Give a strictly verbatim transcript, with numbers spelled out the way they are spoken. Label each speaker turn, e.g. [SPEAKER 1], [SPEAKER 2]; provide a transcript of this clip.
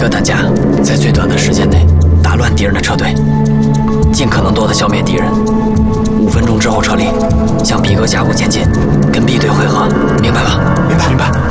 [SPEAKER 1] 个担架，在最短的时间内打乱敌人的车队，尽可能多的消灭敌人。五分钟之后撤离，向 B 哥峡谷前进，跟 B 队会合，明白吗？
[SPEAKER 2] 明白，明白。